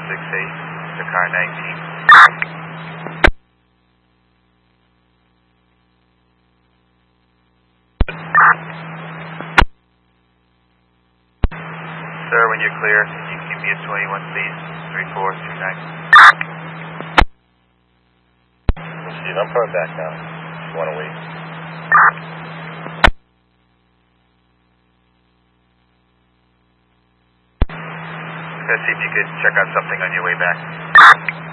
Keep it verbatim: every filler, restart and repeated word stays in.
six eight to car nineteen. Sir, when you're clear, can you keep me at twenty-one, please? three four two nine. Steve, I'm coming back now. Just want to wait. Let's see if you could check out something on your way back.